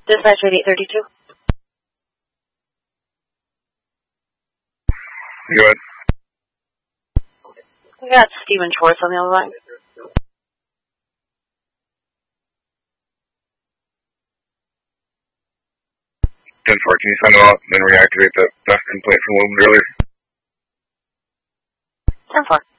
Dispatch 8832. Go ahead. We got Stephen Schwartz on the other line. 10-4, can you sign them out and then reactivate that complaint from a little bit earlier? 10-4.